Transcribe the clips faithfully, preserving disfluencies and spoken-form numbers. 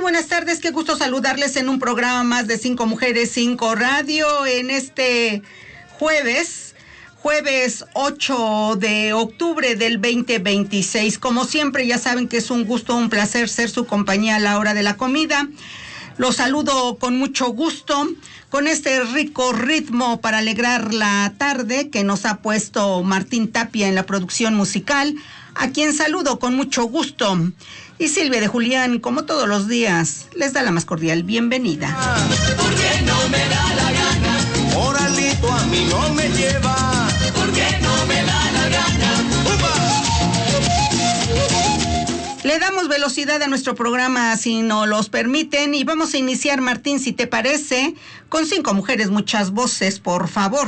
buenas tardes, qué gusto saludarles en un programa más de Cinco Mujeres, Cinco Radio en este jueves, jueves ocho de octubre del veinte veintiséis. Como siempre, ya saben que es un gusto, un placer ser su compañía a la hora de la comida. Los saludo con mucho gusto, con este rico ritmo para alegrar la tarde que nos ha puesto Martín Tapia en la producción musical, a quien saludo con mucho gusto. Y Silvia de Julián, como todos los días, les da la más cordial bienvenida. Porque no me da la gana, Moralito a mí no me lleva, porque no me da la gana. ¡Upa! Le damos velocidad a nuestro programa si nos los permiten y vamos a iniciar, Martín, si te parece, con Cinco Mujeres, Muchas Voces, por favor.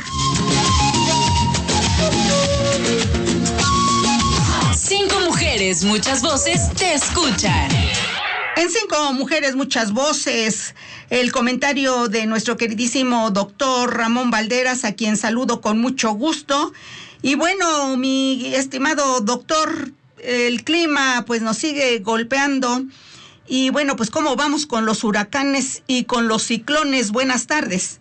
Cinco Mujeres, Muchas Voces te escuchan. En Cinco Mujeres, Muchas Voces, el comentario de nuestro queridísimo doctor Ramón Valderas, a quien saludo con mucho gusto. Y bueno, mi estimado doctor, el clima pues nos sigue golpeando. Y bueno, pues ¿cómo vamos con los huracanes y con los ciclones? Buenas tardes.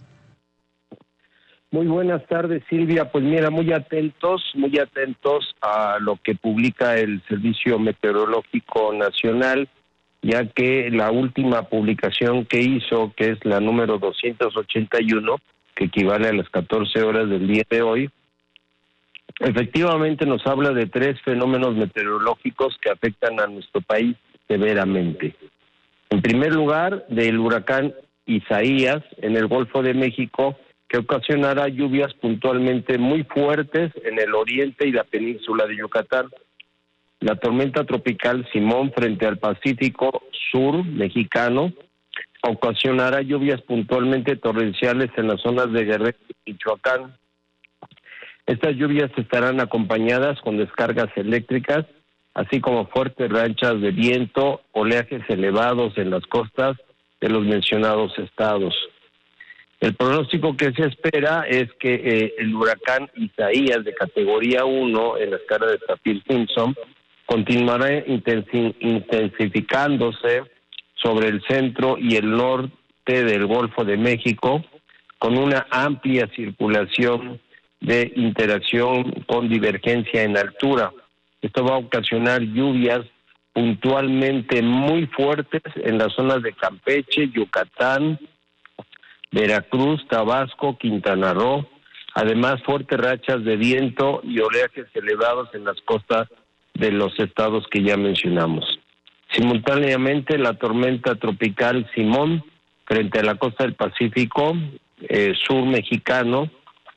Muy buenas tardes, Silvia. Pues mira, muy atentos, muy atentos a lo que publica el Servicio Meteorológico Nacional, ya que la última publicación que hizo, que es la número doscientos ochenta y uno, que equivale a las catorce horas del día de hoy, efectivamente nos habla de tres fenómenos meteorológicos que afectan a nuestro país severamente. En primer lugar, del huracán Isaías en el Golfo de México, que ocasionará lluvias puntualmente muy fuertes en el oriente y la península de Yucatán. La tormenta tropical Simón frente al Pacífico Sur mexicano ocasionará lluvias puntualmente torrenciales en las zonas de Guerrero y Michoacán. Estas lluvias estarán acompañadas con descargas eléctricas, así como fuertes rachas de viento, oleajes elevados en las costas de los mencionados estados. El pronóstico que se espera es que eh, el huracán Isaías de categoría uno en la escala de Saffir-Simpson continuará intensi- intensificándose sobre el centro y el norte del Golfo de México, con una amplia circulación de interacción con divergencia en altura. Esto va a ocasionar lluvias puntualmente muy fuertes en las zonas de Campeche, Yucatán, Veracruz, Tabasco, Quintana Roo, además fuertes rachas de viento y oleajes elevados en las costas de los estados que ya mencionamos. Simultáneamente, la tormenta tropical Simón frente a la costa del Pacífico eh, sur mexicano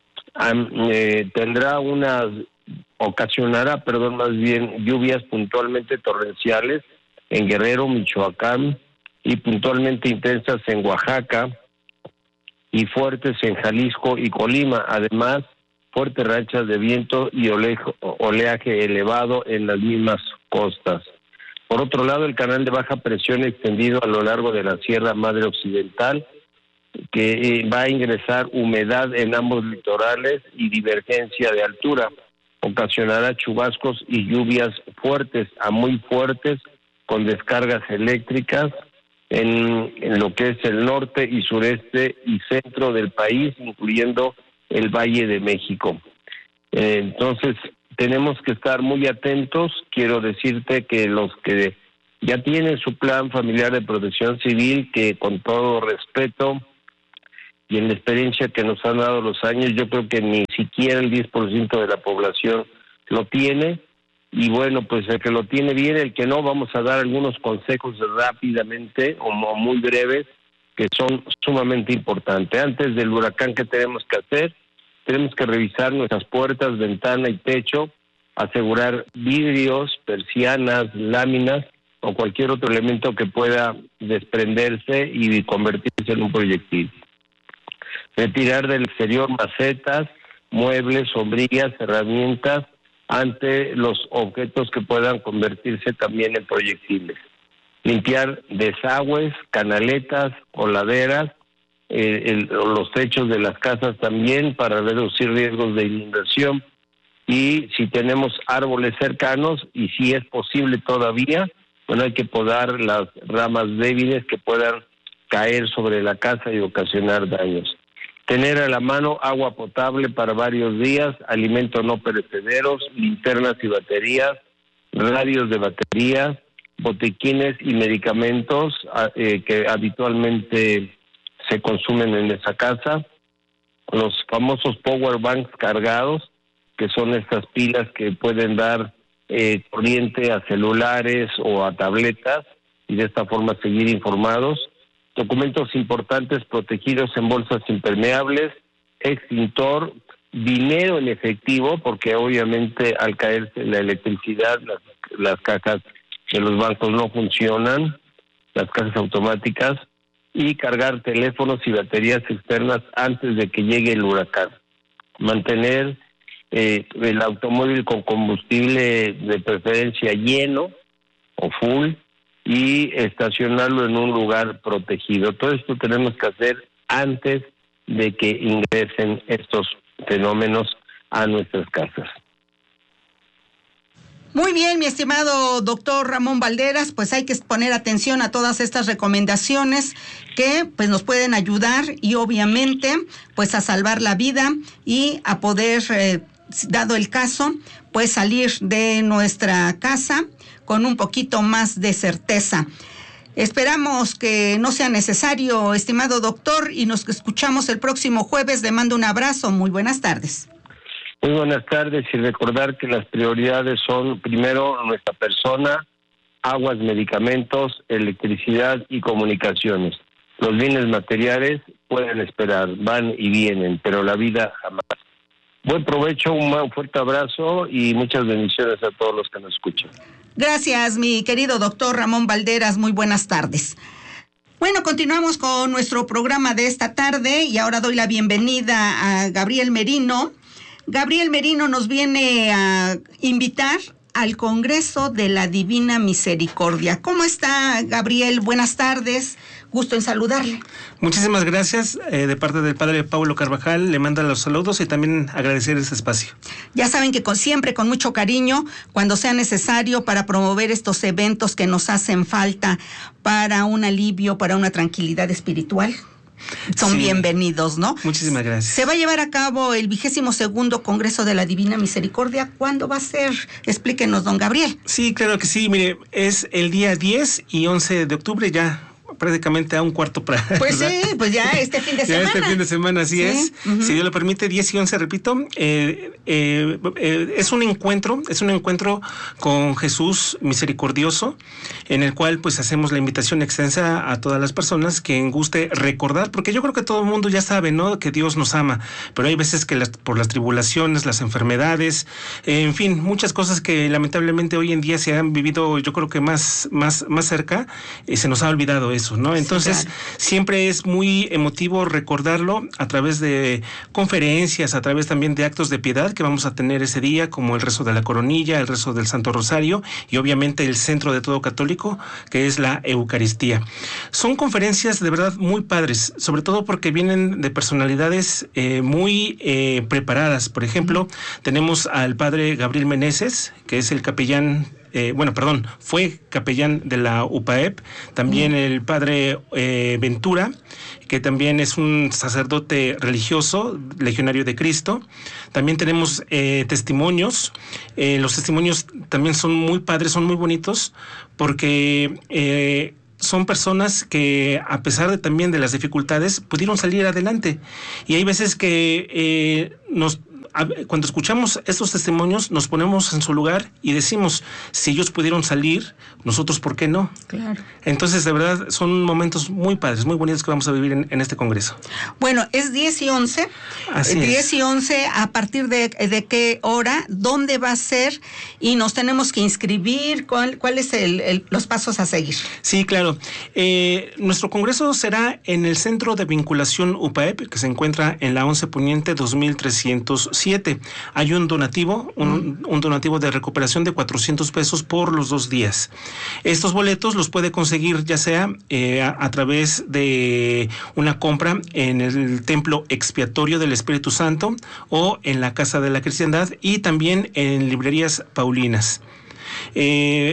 eh, tendrá unas, ocasionará, perdón, más bien lluvias puntualmente torrenciales en Guerrero, Michoacán y puntualmente intensas en Oaxaca y fuertes en Jalisco y Colima, además fuertes rachas de viento y olejo, oleaje elevado en las mismas costas. Por otro lado, el canal de baja presión extendido a lo largo de la Sierra Madre Occidental, que va a ingresar humedad en ambos litorales y divergencia de altura, ocasionará chubascos y lluvias fuertes a muy fuertes con descargas eléctricas En, en lo que es el norte y sureste y centro del país, incluyendo el Valle de México. Eh, entonces, tenemos que estar muy atentos. Quiero decirte que los que ya tienen su plan familiar de protección civil, que con todo respeto y en la experiencia que nos han dado los años, yo creo que ni siquiera el diez por ciento de la población lo tiene. Y bueno, pues el que lo tiene bien, el que no, vamos a dar algunos consejos rápidamente o muy breves que son sumamente importantes. Antes del huracán, ¿qué tenemos que hacer? Tenemos que revisar nuestras puertas, ventana y techo, asegurar vidrios, persianas, láminas o cualquier otro elemento que pueda desprenderse y convertirse en un proyectil. Retirar del exterior macetas, muebles, sombrillas, herramientas, ante los objetos que puedan convertirse también en proyectiles. Limpiar desagües, canaletas, coladeras, eh, el, los techos de las casas también para reducir riesgos de inundación. Y si tenemos árboles cercanos, y si es posible todavía, bueno, hay que podar las ramas débiles que puedan caer sobre la casa y ocasionar daños. Tener a la mano agua potable para varios días, alimentos no perecederos, linternas y baterías, radios de baterías, botiquines y medicamentos eh, que habitualmente se consumen en esa casa, los famosos power banks cargados, que son estas pilas que pueden dar eh, corriente a celulares o a tabletas y de esta forma seguir informados, documentos importantes protegidos en bolsas impermeables, extintor, dinero en efectivo, porque obviamente al caerse la electricidad, las, las cajas de los bancos no funcionan, las cajas automáticas, y cargar teléfonos y baterías externas antes de que llegue el huracán. Mantener eh, el automóvil con combustible de preferencia lleno o full y estacionarlo en un lugar protegido. Todo esto tenemos que hacer antes de que ingresen estos fenómenos a nuestras casas. Muy bien, mi estimado doctor Ramón Valderas, pues hay que poner atención a todas estas recomendaciones que pues nos pueden ayudar y obviamente pues a salvar la vida y a poder, eh, dado el caso, pues salir de nuestra casa con un poquito más de certeza. Esperamos que no sea necesario, estimado doctor, y nos escuchamos el próximo jueves. Le mando un abrazo. Muy buenas tardes. Muy buenas tardes y recordar que las prioridades son primero nuestra persona, aguas, medicamentos, electricidad y comunicaciones. Los bienes materiales pueden esperar, van y vienen, pero la vida jamás. Buen provecho, un fuerte abrazo y muchas bendiciones a todos los que nos escuchan. Gracias, mi querido doctor Ramón Valderas. Muy buenas tardes. Bueno, continuamos con nuestro programa de esta tarde y ahora doy la bienvenida a Gabriel Merino. Gabriel Merino nos viene a invitar al Congreso de la Divina Misericordia. ¿Cómo está, Gabriel? Buenas tardes. Gusto en saludarle. Muchísimas gracias. Eh, de parte del padre Paulo Carvajal, le manda los saludos y también agradecer este espacio. Ya saben que con, siempre con mucho cariño, cuando sea necesario para promover estos eventos que nos hacen falta para un alivio, para una tranquilidad espiritual, son sí. bienvenidos, ¿no? Muchísimas gracias. Se va a llevar a cabo el vigésimo segundo Congreso de la Divina Misericordia. ¿Cuándo va a ser? Explíquenos, don Gabriel. Sí, claro que sí. Mire, es el día diez y once de octubre, ya prácticamente a un cuarto para... Pues ¿verdad? Sí, pues ya este fin de semana. Ya este fin de semana, así sí. es. Uh-huh. Si Dios lo permite, diez y once, repito, eh, eh, eh, es un encuentro, es un encuentro con Jesús misericordioso, en el cual pues hacemos la invitación extensa a todas las personas que guste recordar, porque yo creo que todo el mundo ya sabe, ¿no?, que Dios nos ama, pero hay veces que las, por las tribulaciones, las enfermedades, eh, en fin, muchas cosas que lamentablemente hoy en día se han vivido, yo creo que más, más, más cerca, eh, se nos ha olvidado eso, ¿no? Entonces, sí, claro. Siempre es muy emotivo recordarlo a través de conferencias, a través también de actos de piedad que vamos a tener ese día, como el rezo de la coronilla, el rezo del Santo Rosario y obviamente el centro de todo católico, que es la Eucaristía. Son conferencias de verdad muy padres, sobre todo porque vienen de personalidades eh, muy eh, preparadas. Por ejemplo, uh-huh. tenemos al padre Gabriel Meneses, que es el capellán Eh, bueno, perdón, fue capellán de la U P A E P, también mm. el padre eh, Ventura, que también es un sacerdote religioso, legionario de Cristo. También tenemos eh, testimonios, eh, los testimonios también son muy padres, son muy bonitos, porque eh, son personas que a pesar de también de las dificultades pudieron salir adelante, y hay veces que eh, nos cuando escuchamos estos testimonios nos ponemos en su lugar y decimos, si ellos pudieron salir, nosotros ¿por qué no? Claro. Entonces, de verdad, son momentos muy padres, muy bonitos que vamos a vivir en, en este congreso. Bueno, es diez y once. Así diez es. y once, ¿a partir de, de qué hora? ¿Dónde va a ser? Y nos tenemos que inscribir. ¿Cuál, cuál es el, el, los pasos a seguir? Sí, claro. Eh, nuestro congreso será en el Centro de Vinculación U P A E P, que se encuentra en la once Poniente dos mil trescientos siete. Hay un donativo, un, un donativo de recuperación de cuatrocientos pesos por los dos días. Estos boletos los puede conseguir ya sea eh, a, a través de una compra en el Templo Expiatorio del Espíritu Santo o en la Casa de la Cristiandad y también en librerías paulinas. Eh,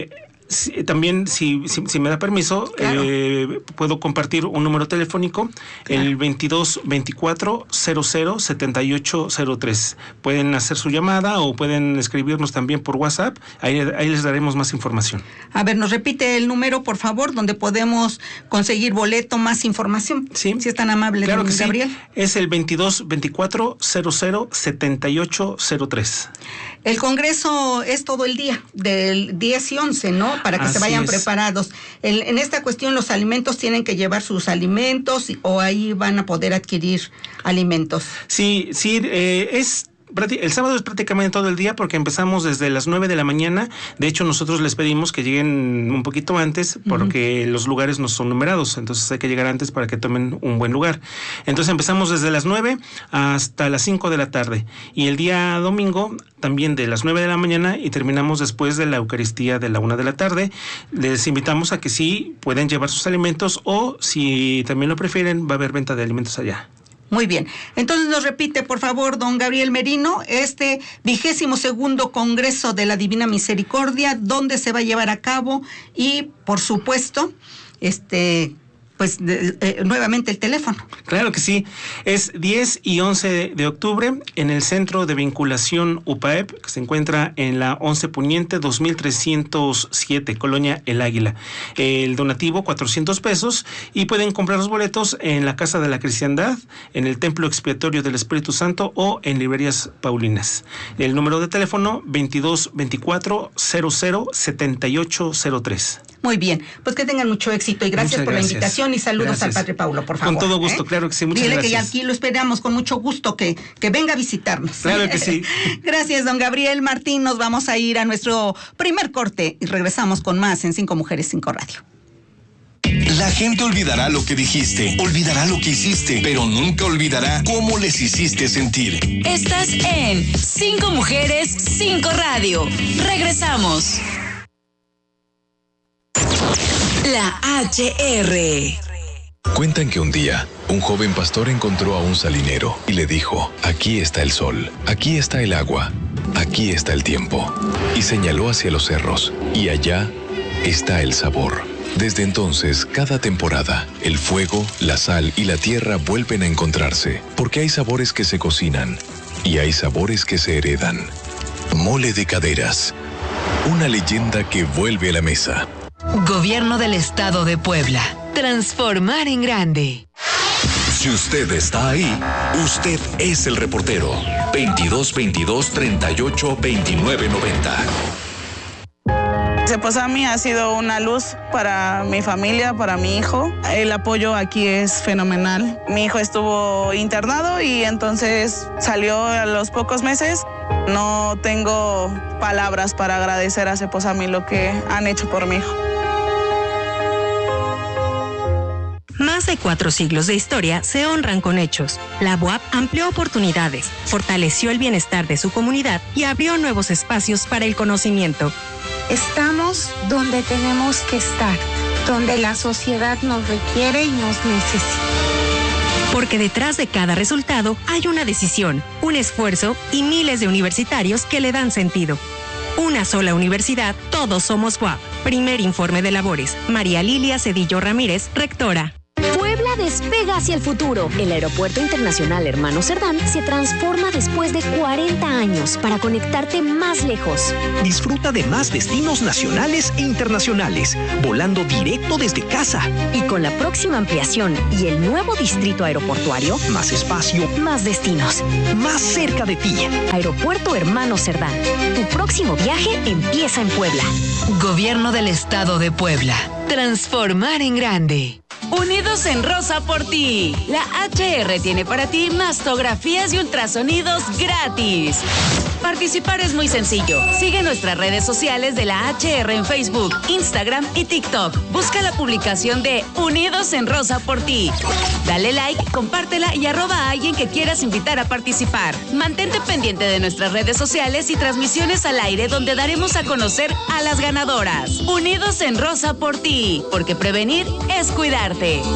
Sí, también, si, si, si me da permiso, claro. eh, puedo compartir un número telefónico, claro. el veintidós veinticuatro cero cero setenta y ocho cero tres. Pueden hacer su llamada o pueden escribirnos también por WhatsApp. Ahí, ahí les daremos más información. A ver, nos repite el número, por favor, donde podemos conseguir boleto, más información. Sí. Si es tan amable, claro don que Gabriel. Sí. Es el veintidós veinticuatro cero cero setenta y ocho cero tres. El Congreso es todo el día, del diez y once, ¿no? Para que Así se vayan es. preparados. El, en esta cuestión, los alimentos tienen que llevar sus alimentos o ahí van a poder adquirir alimentos. Sí, sí, eh, es... El sábado es prácticamente todo el día porque empezamos desde las nueve de la mañana. De hecho, nosotros les pedimos que lleguen un poquito antes porque uh-huh. los lugares no son numerados. Entonces hay que llegar antes para que tomen un buen lugar. Entonces empezamos desde las nueve hasta las cinco de la tarde. Y el día domingo también de las nueve de la mañana y terminamos después de la Eucaristía de la una de la tarde. Les invitamos a que sí pueden llevar sus alimentos o si también lo prefieren va a haber venta de alimentos allá. Muy bien. Entonces nos repite, por favor, don Gabriel Merino, este vigésimo segundo Congreso de la Divina Misericordia, dónde se va a llevar a cabo y, por supuesto, este... pues de, eh, nuevamente el teléfono. Claro que sí, es diez y once de octubre en el Centro de Vinculación U P A E P, que se encuentra en la once Poniente dos mil trescientos siete, Colonia El Águila. El donativo cuatrocientos pesos y pueden comprar los boletos en la Casa de la Cristiandad, en el Templo Expiatorio del Espíritu Santo o en Librerías Paulinas. El número de teléfono veintidós veinticuatro cero cero setenta y ocho cero tres. Muy bien, pues que tengan mucho éxito y gracias Muchas por gracias. la invitación y saludos Gracias. al Padre Paulo, por favor. Con todo gusto, ¿eh? claro que sí, muchas Dile gracias. que ya aquí lo esperamos con mucho gusto, que, que venga a visitarnos. Claro que sí. Gracias, don Gabriel Martín. Nos vamos a ir a nuestro primer corte y regresamos con más en Cinco Mujeres, Cinco Radio. La gente olvidará lo que dijiste, olvidará lo que hiciste, pero nunca olvidará cómo les hiciste sentir. Estás en Cinco Mujeres, Cinco Radio. Regresamos. La H R. Cuentan que un día, un joven pastor encontró a un salinero y le dijo, aquí está el sol, aquí está el agua, aquí está el tiempo. Y señaló hacia los cerros, y allá está el sabor. Desde entonces, cada temporada, el fuego, la sal y la tierra vuelven a encontrarse, porque hay sabores que se cocinan y hay sabores que se heredan. Mole de Caderas, una leyenda que vuelve a la mesa. Gobierno del Estado de Puebla. Transformar en grande. Si usted está ahí, usted es el reportero. veintidós veintidós treinta y ocho veintinueve noventa. Cepozami ha sido una luz para mi familia, para mi hijo. El apoyo aquí es fenomenal. Mi hijo estuvo internado y entonces salió a los pocos meses. No tengo palabras para agradecer a Cepozami lo que han hecho por mi hijo. Más de cuatro siglos de historia se honran con hechos. La U A P amplió oportunidades, fortaleció el bienestar de su comunidad y abrió nuevos espacios para el conocimiento. Estamos donde tenemos que estar, donde la sociedad nos requiere y nos necesita. Porque detrás de cada resultado hay una decisión, un esfuerzo y miles de universitarios que le dan sentido. Una sola universidad, todos somos U A P. Primer informe de labores. María Lilia Cedillo Ramírez, rectora. Puebla despega hacia el futuro. El Aeropuerto Internacional Hermano Cerdán se transforma después de cuarenta años para conectarte más lejos. Disfruta de más destinos nacionales e internacionales, volando directo desde casa. Y con la próxima ampliación y el nuevo distrito aeroportuario, más espacio, más destinos, más cerca de ti. Aeropuerto Hermano Cerdán. Tu próximo viaje empieza en Puebla. Gobierno del Estado de Puebla. Transformar en grande. Unidos en Rosa por ti. La H R tiene para ti mastografías y ultrasonidos gratis. Participar es muy sencillo. Sigue nuestras redes sociales de la H R en Facebook, Instagram y TikTok. Busca la publicación de Unidos en Rosa por ti. Dale like, compártela y arroba a alguien que quieras invitar a participar. Mantente pendiente de nuestras redes sociales y transmisiones al aire donde daremos a conocer a las ganadoras. Unidos en Rosa por ti, porque prevenir es cuidarte.